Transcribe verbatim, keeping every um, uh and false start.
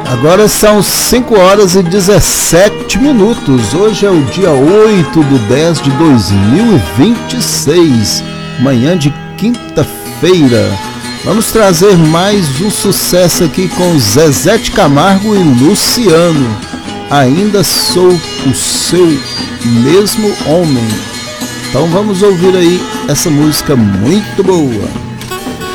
Agora são cinco horas e dezessete minutos. Hoje é o dia oito de dez de dois mil e vinte e seis, manhã de quinta-feira. Vamos trazer mais um sucesso aqui com Zezé de Camargo e Luciano. Ainda sou o seu mesmo homem. Então vamos ouvir aí essa música muito boa.